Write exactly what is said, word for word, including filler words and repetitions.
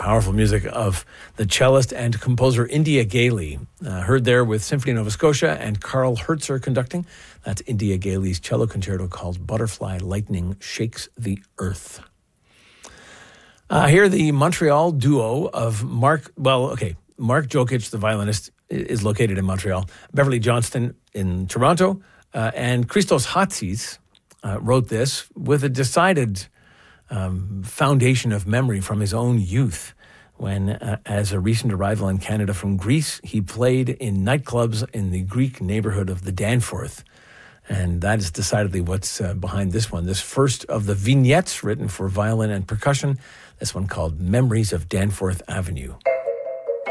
powerful music of the cellist and composer India Gailey. Uh, heard there with Symphony Nova Scotia and Carl Hertzer conducting. That's India Gailey's cello concerto called Butterfly Lightning Shakes the Earth. Uh, here, the Montreal duo of Mark, well, okay, Mark Jokic, the violinist, is located in Montreal. Beverly Johnston in Toronto. Uh, and Christos Hatsis uh, wrote this with a decided um, foundation of memory from his own youth. When, uh, as a recent arrival in Canada from Greece, he played in nightclubs in the Greek neighborhood of the Danforth. And that is decidedly what's uh, behind this one. This first of the vignettes written for violin and percussion. This one called Memories of Danforth Avenue.